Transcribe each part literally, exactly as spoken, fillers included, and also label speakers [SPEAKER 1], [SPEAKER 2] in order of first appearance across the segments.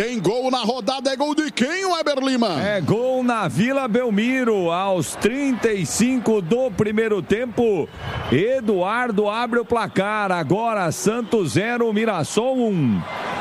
[SPEAKER 1] Tem gol na rodada, é gol de quem, Weber Lima?
[SPEAKER 2] É gol na Vila Belmiro, aos trinta e cinco do primeiro tempo. Eduardo abre o placar, agora Santos zero, Mirassol um.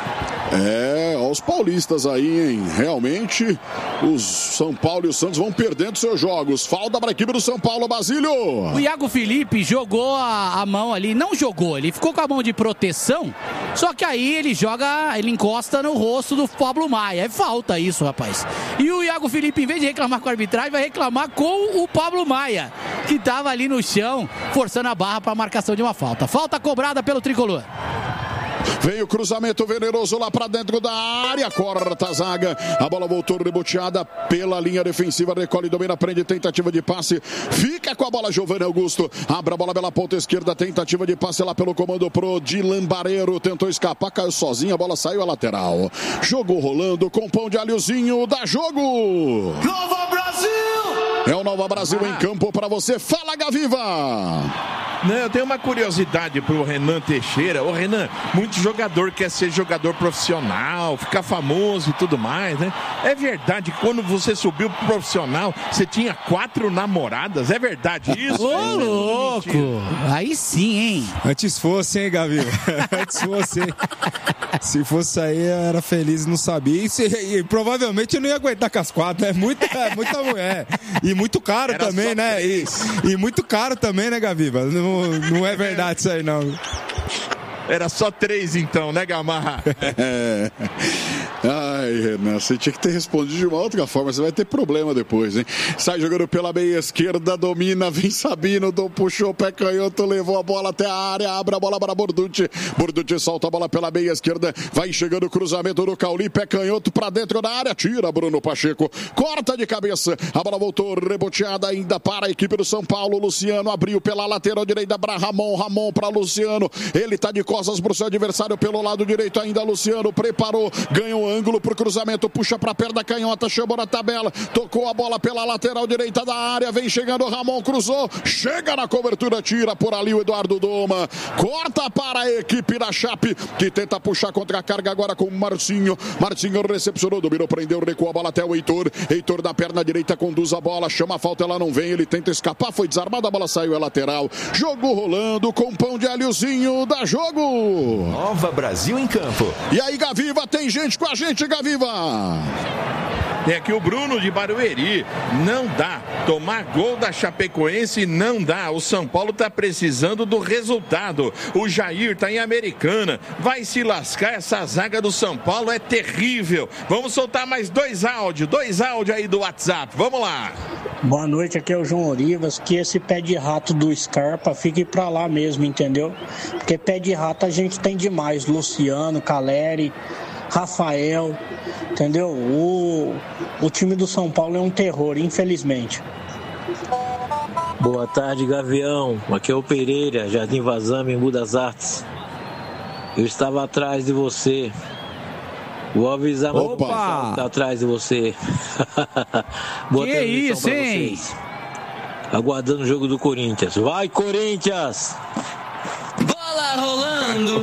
[SPEAKER 1] É, olha os paulistas aí, hein? Realmente, os São Paulo e o Santos vão perdendo seus jogos. Falta para a equipe do São Paulo, Basílio.
[SPEAKER 3] O Iago Felipe jogou a, a mão ali, não jogou, ele ficou com a mão de proteção, só que aí ele joga, ele encosta no rosto do Pablo Maia. É falta isso, rapaz. E o Iago Felipe, em vez de reclamar com a arbitragem, vai reclamar com o Pablo Maia, que estava ali no chão, forçando a barra para a marcação de uma falta. Falta cobrada pelo tricolor.
[SPEAKER 1] Vem o cruzamento venenoso lá pra dentro da área, corta a zaga, a bola voltou reboteada pela linha defensiva, recolhe, domina, prende, tentativa de passe, fica com a bola Giovanni Augusto, abre a bola pela ponta esquerda, tentativa de passe lá pelo comando pro Dilan Barreiro, tentou escapar, caiu sozinho, a bola saiu à lateral, jogou rolando com pão de alhozinho, dá jogo!
[SPEAKER 4] Nova Brasil!
[SPEAKER 1] É o Nova Brasil ah. em campo pra você, fala Gaviva!
[SPEAKER 5] Não, eu tenho uma curiosidade pro Renan Teixeira. Ô Renan, muito jogador quer ser jogador profissional, ficar famoso e tudo mais, né? É verdade que quando você subiu pro profissional, você tinha quatro namoradas? É verdade isso?
[SPEAKER 3] Ô, é louco! Aí sim, hein?
[SPEAKER 6] Antes fosse, hein, Gaviva? Antes fosse, hein? Se fosse aí, eu era feliz e não sabia. E, se, e provavelmente eu não ia aguentar com as quatro, né? Muita, muita mulher. E muito caro era também, né? E, e muito caro também, né, Gaviva? Não, não é verdade isso aí, não.
[SPEAKER 5] Era só três então, né, Gamarra?
[SPEAKER 1] É. Ai, Renan, você tinha que ter respondido de uma outra forma, você vai ter problema depois, hein? Sai jogando pela meia esquerda, domina, vem Sabino, puxou o pé canhoto, levou a bola até a área, abre a bola para Borducci, Borducci solta a bola pela meia esquerda, vai chegando o cruzamento do Cauli, pé canhoto para dentro da área, tira Bruno Pacheco, corta de cabeça, a bola voltou reboteada ainda para a equipe do São Paulo, Luciano abriu pela lateral direita para Ramon, Ramon para Luciano, ele tá de costas pro seu adversário pelo lado direito ainda, Luciano preparou, ganhou ângulo pro cruzamento, puxa pra perna canhota, chamou na tabela, tocou a bola pela lateral direita da área, vem chegando o Ramon, cruzou, chega na cobertura, tira por ali o Eduardo Doma, corta para a equipe da Chape, que tenta puxar contra a carga agora com o Marcinho, Marcinho recepcionou, dominou, prendeu, recuou a bola até o Heitor, Heitor da perna direita conduz a bola, chama a falta, ela não vem, ele tenta escapar, foi desarmado, a bola saiu, é lateral, jogo rolando com pão de alhozinho, dá jogo!
[SPEAKER 7] Nova Brasil em campo.
[SPEAKER 1] E aí, Gaviva, tem gente com a gente, Gaviva!
[SPEAKER 5] Tem aqui o Bruno de Barueri. Não dá. Tomar gol da Chapecoense não dá. O São Paulo tá precisando do resultado. O Jair tá em Americana. Vai se lascar. Essa zaga do São Paulo é terrível. Vamos soltar mais dois áudios. Dois áudios aí do WhatsApp. Vamos lá.
[SPEAKER 8] Boa noite, aqui é o João Olivas. Que esse pé de rato do Scarpa fique pra lá mesmo, entendeu? Porque pé de rato a gente tem demais. Luciano, Caleri, Rafael, entendeu? O, o time do São Paulo é um terror, infelizmente.
[SPEAKER 9] Boa tarde, Gavião. Aqui é o Pereira, Jardim Vazame, em das Artes. Eu estava atrás de você. Vou avisar o pessoal que tá atrás de você. Boa
[SPEAKER 3] que isso, hein?
[SPEAKER 9] Vocês. Aguardando o jogo do Corinthians. Vai, Corinthians!
[SPEAKER 4] Bola rolando!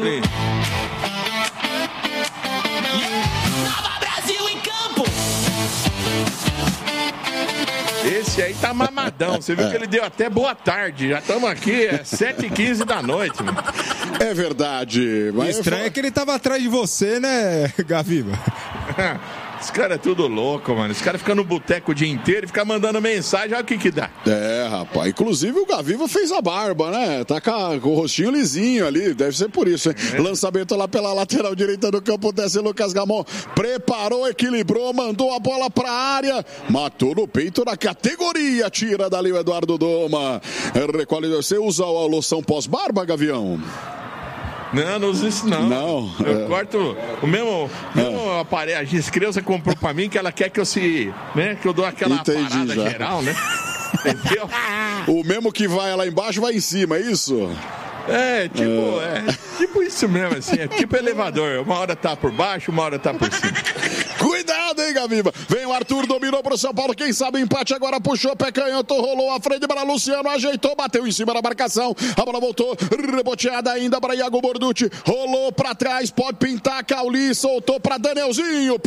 [SPEAKER 5] Esse aí tá mamadão. Você viu que ele deu até boa tarde. Já estamos aqui, é sete e quinze da noite. Mano.
[SPEAKER 1] É verdade.
[SPEAKER 6] Mas o estranho é que ele tava atrás de você, né, Gaviva?
[SPEAKER 5] Esse cara é tudo louco, mano. Esse cara fica no boteco o dia inteiro e fica mandando mensagem. Olha o que que dá.
[SPEAKER 1] É, rapaz. Inclusive o Gaviva fez a barba, né? Tá com, a, com o rostinho lisinho ali. Deve ser por isso, hein? É. Lançamento lá pela lateral direita do campo. Desce Lucas Gamon. Preparou, equilibrou, mandou a bola pra área. Matou no peito da categoria. Tira dali o Eduardo Doma. Recolhe. Você usa a loção pós-barba, Gavião?
[SPEAKER 5] Não, não uso isso não.
[SPEAKER 1] Não.
[SPEAKER 5] Eu
[SPEAKER 1] é...
[SPEAKER 5] corto o mesmo, mesmo é. aparelho. A Giscreuza comprou pra mim que ela quer que eu se. Né, que eu dou aquela Entendi, parada já. geral, né? Entendeu?
[SPEAKER 1] O mesmo que vai lá embaixo vai em cima, é isso?
[SPEAKER 5] É, tipo, é. é tipo isso mesmo, assim. É tipo elevador. Uma hora tá por baixo, uma hora tá por cima.
[SPEAKER 1] Cuidado, hein, Gaviva? Vem o Arthur, dominou pro São Paulo. Quem sabe empate agora, puxou pé canhoto, rolou a frente para Luciano, ajeitou, bateu em cima da marcação. A bola voltou, reboteada ainda para Iago Borducci. Rolou pra trás, pode pintar, Cauli, soltou pra Danielzinho.